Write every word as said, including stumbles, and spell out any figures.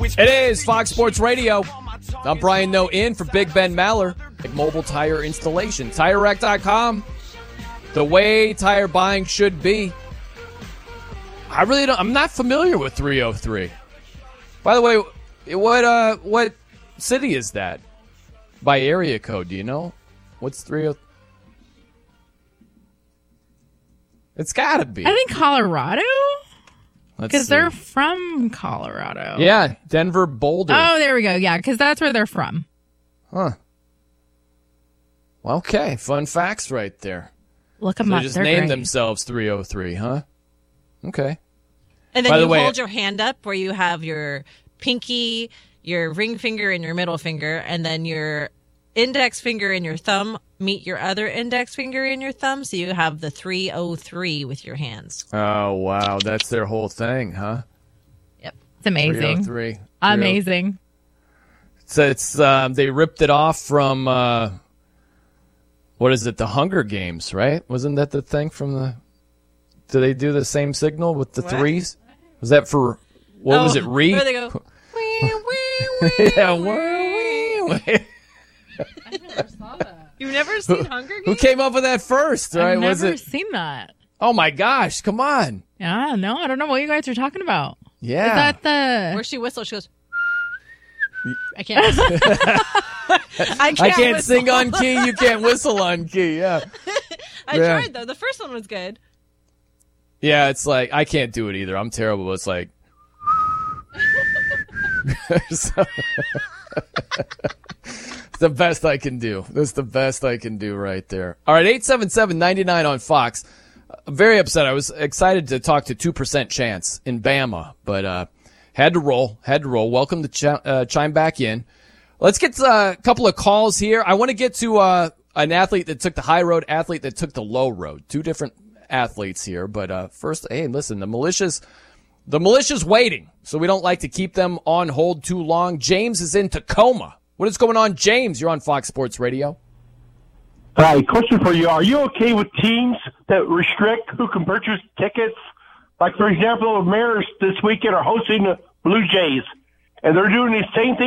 It is Fox Sports Radio. I'm Brian Noe in for Big Ben Maller at Mobile Tire Installation. Tire Rack dot com. The way tire buying should be. I really don't. I'm not familiar with three oh three. By the way, what uh, what city is that? By area code, do you know? What's three oh three? It's got to be. I think Colorado. Because they're see. from Colorado. Yeah, Denver, Boulder. Oh, there we go. Yeah, because that's where they're from. Huh. Okay, fun facts right there. Look them so up. They just they're named great. themselves three oh three, huh? Okay. And then By you the way, hold your hand up where you have your pinky, your ring finger, and your middle finger, and then your index finger and your thumb meet your other index finger and your thumb, so you have the three oh three with your hands. Oh, wow. That's their whole thing, huh? Yep. It's amazing. three oh three. Amazing. So it's um, they ripped it off from uh, what is it? The Hunger Games, right? Wasn't that the thing from the? Do they do the same signal with the What? threes? Was that for what oh, was it? Re? Where they go? Wee, wee, wee, yeah. wee, Wee, wee. I never saw that. You've never seen Hunger Games? Who came up with that first? Right? I've never was it? seen that. Oh my gosh! Come on. Yeah, no, I don't know what you guys are talking about. Yeah. Is that the? Where she whistles, she goes. I can't. Whistle. I can't, I can't whistle. sing on key. You can't whistle on key. Yeah. I Yeah. tried though. The first one was good. Yeah, it's like I can't do it either. I'm terrible. It's like So- it's the best I can do. That's the best I can do right there. All right, eight seven seven, nine nine on Fox. I'm very upset. I was excited to talk to two percent Chance in Bama, but uh, had to roll. Had to roll. Welcome to ch- uh, chime back in. Let's get uh, a couple of calls here. I want to get to uh, an athlete that took the high road, athlete that took the low road. Two different athletes here, but uh, first, hey, listen, the militia's the militia's waiting, so we don't like to keep them on hold too long. James is in Tacoma. What is going on, James? You're on Fox Sports Radio. Hi, question for you. Are you okay with teams that restrict who can purchase tickets? Like, for example, the Mariners this weekend are hosting the Blue Jays, and they're doing the same thing